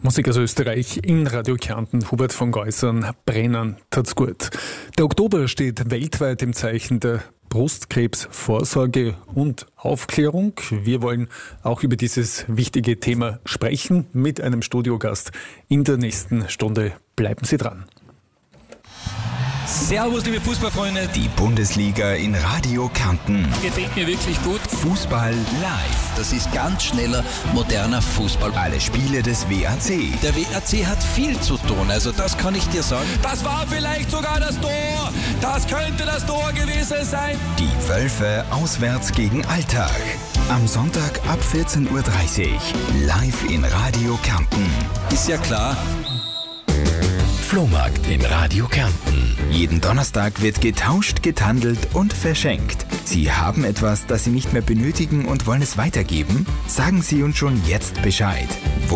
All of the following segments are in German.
Musik aus Österreich in Radio Kärnten, Hubert von Geusern, Brennen tut's gut. Der Oktober steht weltweit im Zeichen der Brustkrebsvorsorge und Aufklärung. Wir wollen auch über dieses wichtige Thema sprechen mit einem Studiogast in der nächsten Stunde. Bleiben Sie dran. Servus, liebe Fußballfreunde. Die Bundesliga in Radio Kärnten. Gefällt mir wirklich gut. Fußball live. Das ist ganz schneller, moderner Fußball. Alle Spiele des WAC. Der WAC hat viel zu tun, also das kann ich dir sagen. Das war vielleicht sogar das Tor. Das könnte das Tor gewesen sein. Die Wölfe auswärts gegen Alltag. Am Sonntag ab 14.30 Uhr. Live in Radio Kärnten. Ist ja klar. Flohmarkt in Radio Kärnten. Jeden Donnerstag wird getauscht, getandelt und verschenkt. Sie haben etwas, das Sie nicht mehr benötigen und wollen es weitergeben? Sagen Sie uns schon jetzt Bescheid.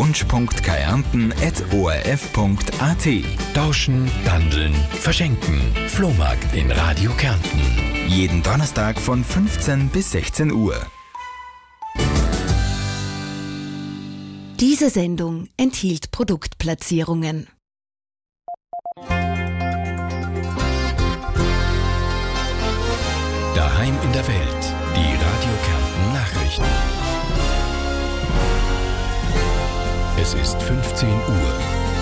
wunsch.kärnten@orf.at. Tauschen, tandeln, verschenken. Flohmarkt in Radio Kärnten. Jeden Donnerstag von 15 bis 16 Uhr. Diese Sendung enthielt Produktplatzierungen. Daheim in der Welt. Die Radio Kärnten Nachrichten. Es ist 15 Uhr.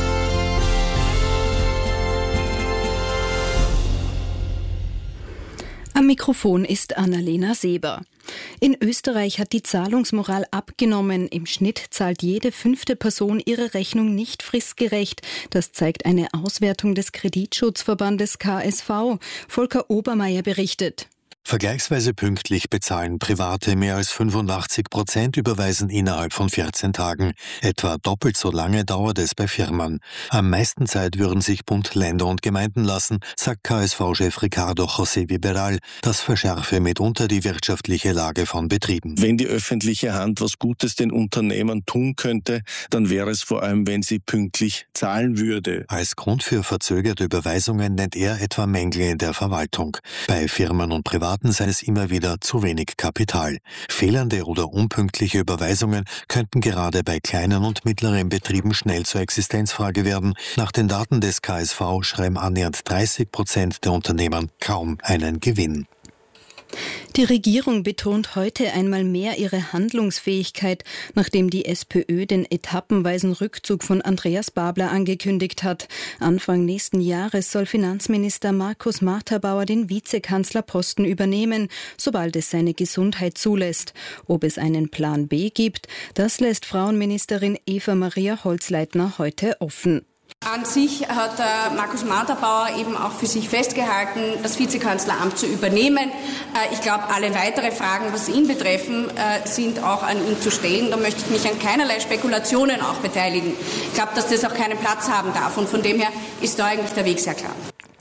Am Mikrofon ist Annalena Seber. In Österreich hat die Zahlungsmoral abgenommen. Im Schnitt zahlt jede 5. Person ihre Rechnung nicht fristgerecht. Das zeigt eine Auswertung des Kreditschutzverbandes KSV. Volker Obermeier berichtet. Vergleichsweise pünktlich bezahlen Private. Mehr als 85% überweisen innerhalb von 14 Tagen. Etwa doppelt so lange dauert es bei Firmen. Am meisten Zeit würden sich Bund, Länder und Gemeinden lassen, sagt KSV-Chef Ricardo José Viberal. Das verschärfe mitunter die wirtschaftliche Lage von Betrieben. Wenn die öffentliche Hand was Gutes den Unternehmern tun könnte, dann wäre es vor allem, wenn sie pünktlich zahlen würde. Als Grund für verzögerte Überweisungen nennt er etwa Mängel in der Verwaltung. Bei Firmen und Privaten sei es immer wieder zu wenig Kapital. Fehlende oder unpünktliche Überweisungen könnten gerade bei kleinen und mittleren Betrieben schnell zur Existenzfrage werden. Nach den Daten des KSV schreiben annähernd 30% der Unternehmen kaum einen Gewinn. Die Regierung betont heute einmal mehr ihre Handlungsfähigkeit, nachdem die SPÖ den etappenweisen Rückzug von Andreas Babler angekündigt hat. Anfang nächsten Jahres soll Finanzminister Markus Marthabauer den Vizekanzlerposten übernehmen, sobald es seine Gesundheit zulässt. Ob es einen Plan B gibt, das lässt Frauenministerin Eva-Maria Holzleitner heute offen. An sich hat Markus Marthabauer eben auch für sich festgehalten, das Vizekanzleramt zu übernehmen. Ich glaube, alle weitere Fragen, was ihn betreffen, sind auch an ihn zu stellen. Da möchte ich mich an keinerlei Spekulationen auch beteiligen. Ich glaube, dass das auch keinen Platz haben darf. Und von dem her ist da eigentlich der Weg sehr klar.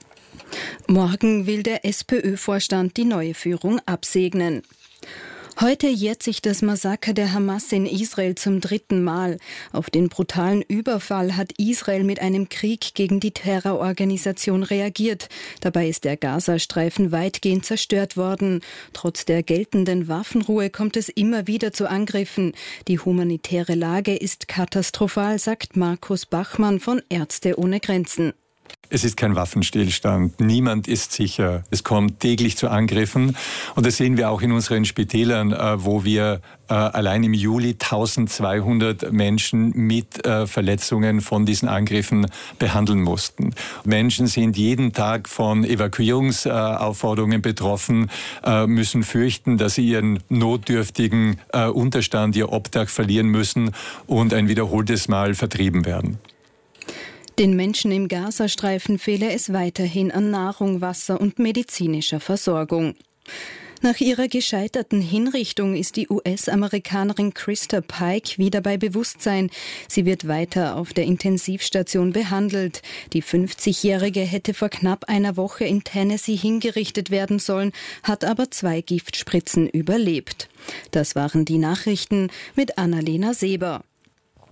Morgen will der SPÖ-Vorstand die neue Führung absegnen. Heute jährt sich das Massaker der Hamas in Israel zum 3. Mal. Auf den brutalen Überfall hat Israel mit einem Krieg gegen die Terrororganisation reagiert. Dabei ist der Gazastreifen weitgehend zerstört worden. Trotz der geltenden Waffenruhe kommt es immer wieder zu Angriffen. Die humanitäre Lage ist katastrophal, sagt Markus Bachmann von Ärzte ohne Grenzen. Es ist kein Waffenstillstand. Niemand ist sicher. Es kommt täglich zu Angriffen. Und das sehen wir auch in unseren Spitälern, wo wir allein im Juli 1200 Menschen mit Verletzungen von diesen Angriffen behandeln mussten. Menschen sind jeden Tag von Evakuierungsaufforderungen betroffen, müssen fürchten, dass sie ihren notdürftigen Unterstand, ihr Obdach verlieren müssen und ein wiederholtes Mal vertrieben werden. Den Menschen im Gazastreifen fehle es weiterhin an Nahrung, Wasser und medizinischer Versorgung. Nach ihrer gescheiterten Hinrichtung ist die US-Amerikanerin Krista Pike wieder bei Bewusstsein. Sie wird weiter auf der Intensivstation behandelt. Die 50-Jährige hätte vor knapp einer Woche in Tennessee hingerichtet werden sollen, hat aber 2 Giftspritzen überlebt. Das waren die Nachrichten mit Annalena Seber.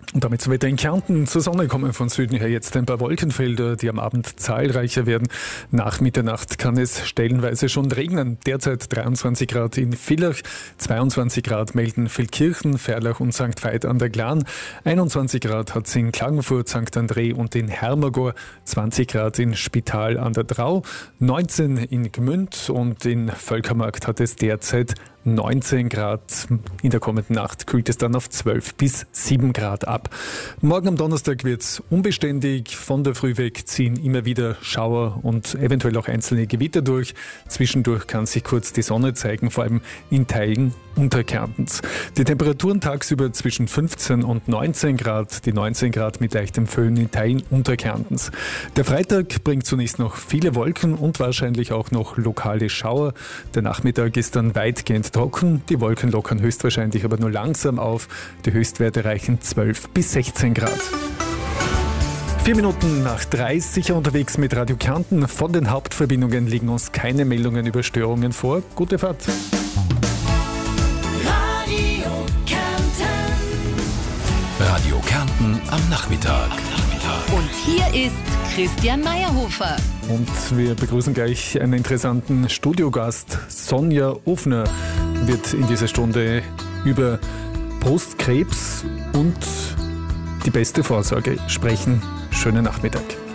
Und damit zum Wetter in Kärnten. Zur Sonne kommen von Süden her jetzt ein paar Wolkenfelder, die am Abend zahlreicher werden. Nach Mitternacht kann es stellenweise schon regnen. Derzeit 23 Grad in Villach, 22 Grad melden Feldkirchen, Ferlach und St. Veit an der Glan. 21 Grad hat es in Klagenfurt, St. André und in Hermagor. 20 Grad in Spital an der Drau. 19 in Gmünd und in Völkermarkt hat es derzeit 19 Grad. In der kommenden Nacht kühlt es dann auf 12 bis 7 Grad ab. Morgen am Donnerstag wird es unbeständig. Von der Früh weg ziehen immer wieder Schauer und eventuell auch einzelne Gewitter durch. Zwischendurch kann sich kurz die Sonne zeigen, vor allem in Teilen Unterkärntens. Die Temperaturen tagsüber zwischen 15 und 19 Grad, die 19 Grad mit leichtem Föhn in Teilen Unterkärntens. Der Freitag bringt zunächst noch viele Wolken und wahrscheinlich auch noch lokale Schauer. Der Nachmittag ist dann weitgehend trocken. Die Wolken lockern höchstwahrscheinlich aber nur langsam auf. Die Höchstwerte reichen 12 bis 16 Grad. 4 Minuten nach 3, sicher unterwegs mit Radio Kärnten. Von den Hauptverbindungen liegen uns keine Meldungen über Störungen vor. Gute Fahrt. Radio Kärnten am Nachmittag. Und hier ist Christian Meyerhofer. Und wir begrüßen gleich einen interessanten Studiogast. Sonja Ofner wird in dieser Stunde über Brustkrebs und die beste Vorsorge sprechen. Schönen Nachmittag.